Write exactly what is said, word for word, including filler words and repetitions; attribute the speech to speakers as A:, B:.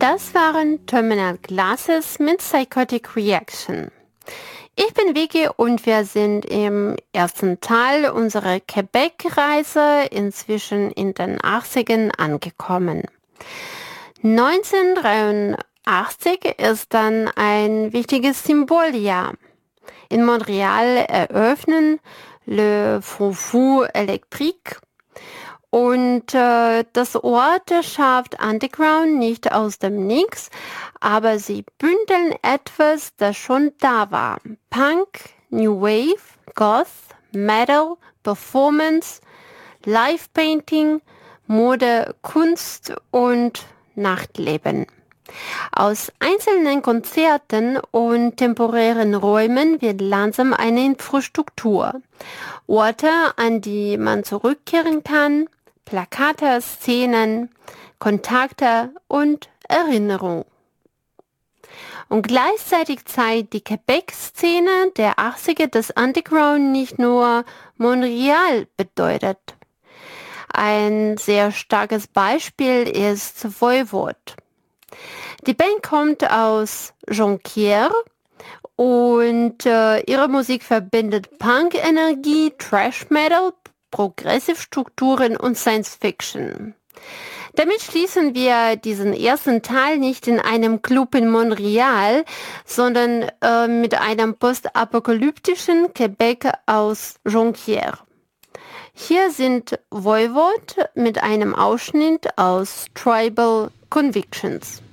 A: Das waren Terminal Glasses mit Psychotic Reaction. Ich bin Vicky und wir sind im ersten Teil unserer Quebec-Reise inzwischen in den achtzigern angekommen. neunzehnhundertdreiundachtzig ist dann ein wichtiges Symboljahr. In Montreal eröffnen Le Fou-Fou Electrique und äh, das Ort schafft Underground nicht aus dem Nix, aber sie bündeln etwas, das schon da war. Punk, New Wave, Goth, Metal, Performance, Live-Painting, Mode, Kunst und Nachtleben. Aus einzelnen Konzerten und temporären Räumen wird langsam eine Infrastruktur. Orte, an die man zurückkehren kann, Plakate, Szenen, Kontakte und Erinnerung. Und gleichzeitig zeigt die Quebec-Szene der achtziger, dass Underground nicht nur Montreal bedeutet. Ein sehr starkes Beispiel ist Voivod. Die Band kommt aus Jonquière und äh, ihre Musik verbindet Punk-Energie, Thrash-Metal, Progressive-Strukturen und Science-Fiction. Damit schließen wir diesen ersten Teil nicht in einem Club in Montreal, sondern äh, mit einem postapokalyptischen Quebec aus Jonquière. Hier sind Voivod mit einem Ausschnitt aus Tribal Convictions.